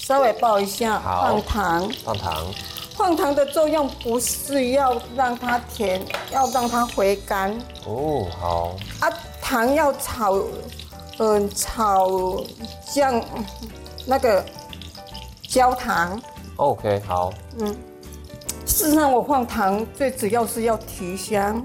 稍微爆一下， 好放糖。 放糖。 放糖的作用不是要让它甜，要让它回甘。 哦，好。 啊，糖要炒，炒像那个焦糖。 OK， 好。 事实上，我放糖最主要是要提香。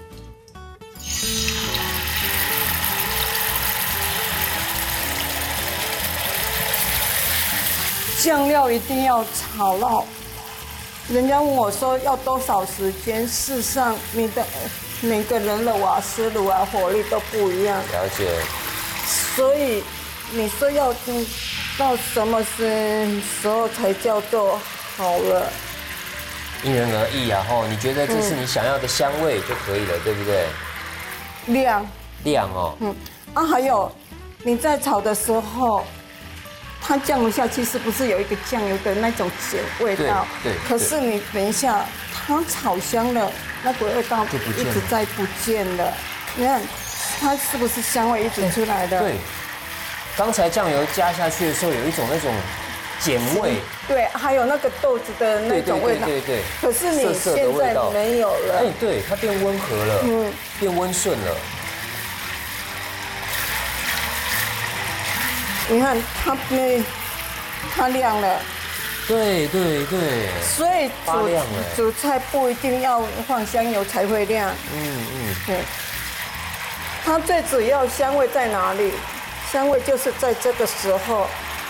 酱料一定要炒到，人家问我说要多少时间，事实上每个人的瓦斯炉啊火力都不一样， 了解。 所以你说要到什么时候才叫做好了？ 因人而异啊，吼，你觉得这是你想要的香味就可以了，对不对？ 量哦。 还有你在炒的时候，它降一下，其实不是有一个酱油的那种碱味道， 对。 可是你等一下，它炒香了，那个味道就一直在不见了。你看，它是不是香味一直出来的？ 对。刚才酱油加下去的时候，有一种那种碱味。 对，还有那个豆子的那种味道。 对。 可是你现在没有了。 哎，对，它变温和了，变温顺了。 你看它亮了。 对。 所以煮菜不一定要放香油才会亮。对。它最主要香味在哪里？香味就是在这个时候。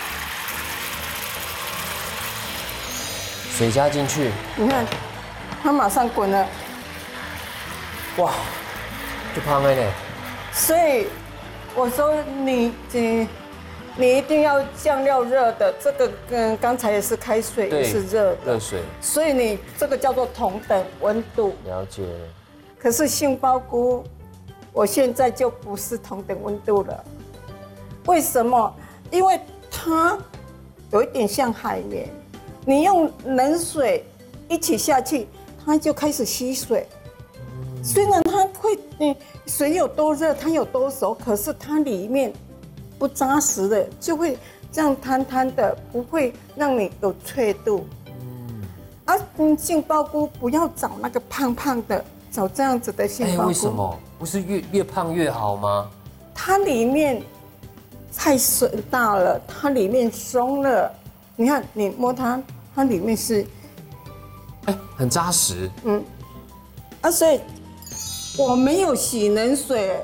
水加进去， 你看，它马上滚了。 哇，就胖了嘞。 所以我说你一定要酱料热的，这个跟刚才也是开水也是热的， 热水。 所以你这个叫做同等温度。 了解。 可是杏鲍菇，我现在就不是同等温度了。为什么？因为它有一点像海绵，你用冷水一起下去，它就开始吸水。虽然它会，水有多热，它有多熟，可是它里面不扎实的，就会这样摊摊的，不会让你有脆度。杏鲍菇不要找那个胖胖的，找这样子的杏鲍菇。 为什么？不是越胖越好吗？ 它里面太大了，它里面松了。你看，你摸它，它里面是， 很扎实。 所以我没有洗冷水，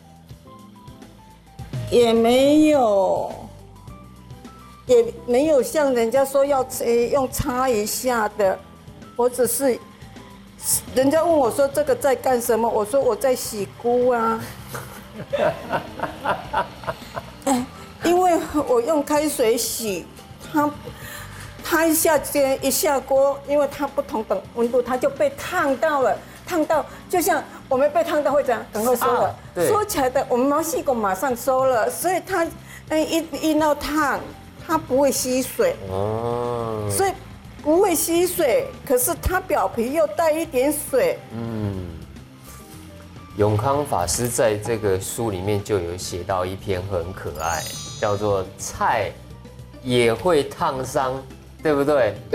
也没有像人家说要用擦一下的，我只是，人家问我说这个在干什么，我说我在洗菇啊。因为我用开水洗，它一下锅，因为它不同等温度，它就被烫到了，烫到就像我们被烫到会这样，赶快收了，收起来的我们毛细孔马上收了，所以它一闹烫，它不会吸水，所以不会吸水，可是它表皮又带一点水。 永康法师在这个书里面就有写到一篇很可爱，叫做“菜也会烫伤”，对不对？